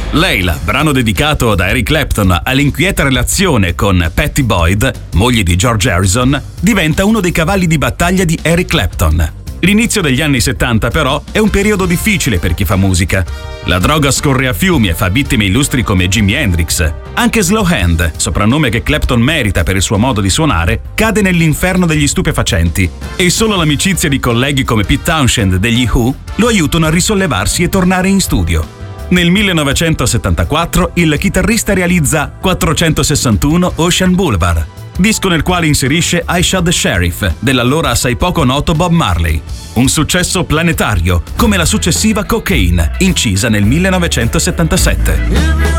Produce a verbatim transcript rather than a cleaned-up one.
Layla, brano dedicato da Eric Clapton all'inquieta relazione con Pattie Boyd, moglie di George Harrison, diventa uno dei cavalli di battaglia di Eric Clapton. L'inizio degli anni settanta, però, è un periodo difficile per chi fa musica. La droga scorre a fiumi e fa vittime illustri come Jimi Hendrix. Anche Slow Hand, soprannome che Clapton merita per il suo modo di suonare, cade nell'inferno degli stupefacenti. E solo l'amicizia di colleghi come Pete Townshend degli Who lo aiutano a risollevarsi e tornare in studio. Nel millenovecentosettantaquattro il chitarrista realizza quattrocentosessantuno Ocean Boulevard, disco nel quale inserisce I Shot the Sheriff dell'allora assai poco noto Bob Marley. Un successo planetario, come la successiva Cocaine, incisa nel millenovecentosettantasette.